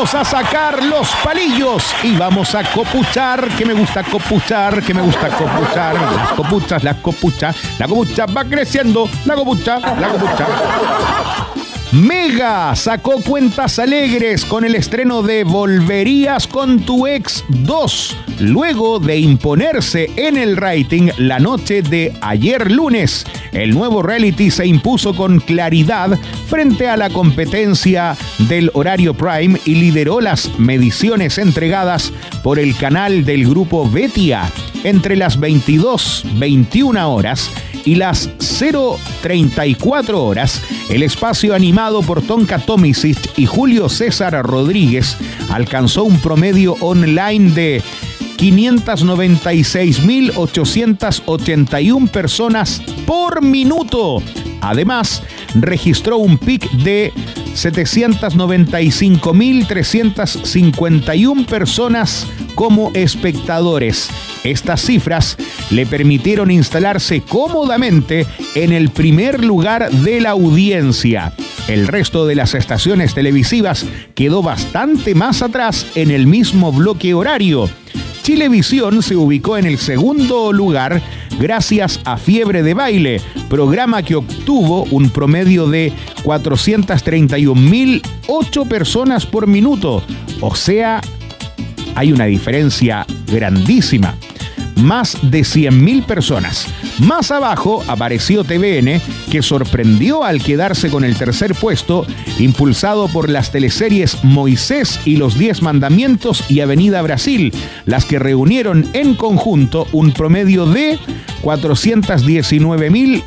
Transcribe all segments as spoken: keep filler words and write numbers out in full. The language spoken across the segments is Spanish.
vamos a sacar los palillos y vamos a copuchar, que me gusta copuchar, que me gusta copuchar, las copuchas, las copuchas, la copucha va creciendo, la copucha, la copucha. Mega sacó cuentas alegres con el estreno de Volverías con tu ex dos, luego de imponerse en el rating la noche de ayer lunes. El nuevo reality se impuso con claridad frente a la competencia del horario prime y lideró las mediciones entregadas por el canal del grupo Betia. Entre las veintidós veintiuna horas y las cero treinta y cuatro horas, el espacio animado por Tonka Tomisic y Julio César Rodríguez alcanzó un promedio online de quinientas noventa y seis mil ochocientas ochenta y una personas por minuto. Además, registró un pic de setecientas noventa y cinco mil trescientas cincuenta y una personas como espectadores. Estas cifras le permitieron instalarse cómodamente en el primer lugar de la audiencia. El resto de las estaciones televisivas quedó bastante más atrás en el mismo bloque horario. Chilevisión se ubicó en el segundo lugar gracias a Fiebre de Baile, programa que obtuvo un promedio de cuatrocientas treinta y un mil ocho personas por minuto. O sea, hay una diferencia grandísima. Más de cien mil personas. Más abajo apareció T V N, que sorprendió al quedarse con el tercer puesto, impulsado por las teleseries Moisés y los Diez Mandamientos y Avenida Brasil, las que reunieron en conjunto un promedio de cuatrocientas diecinueve mil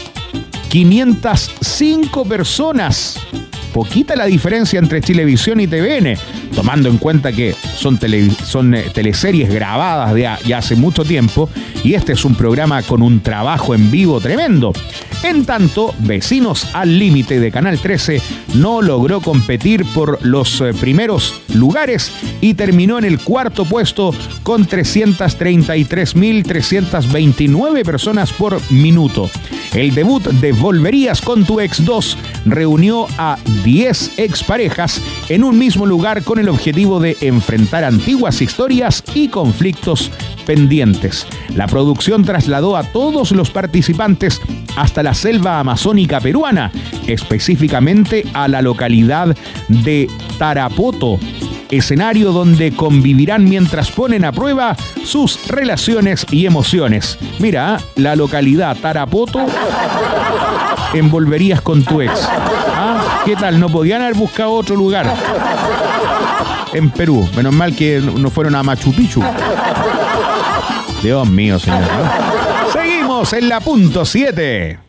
quinientas cinco personas. Poquita la diferencia entre Chilevisión y T V N, tomando en cuenta que son, tele, son eh, teleseries grabadas de a, ya hace mucho tiempo, y este es un programa con un trabajo en vivo tremendo. En tanto, Vecinos al Límite de Canal trece no logró competir por los eh, primeros lugares y terminó en el cuarto puesto con trescientas treinta y tres mil trescientas veintinueve personas por minuto. El debut de Volverías con tu ex dos reunió a diez exparejas en un mismo lugar con el objetivo de enfrentar antiguas historias y conflictos pendientes. La producción trasladó a todos los participantes hasta la selva amazónica peruana, específicamente a la localidad de Tarapoto, escenario donde convivirán mientras ponen a prueba sus relaciones y emociones. Mira, la localidad Tarapoto en Volverías con tu ex. ¿Ah? ¿Qué tal? No podían haber buscado otro lugar en Perú. Menos mal que no fueron a Machu Picchu. Dios mío, señor, ¿no? Seguimos en la punto siete.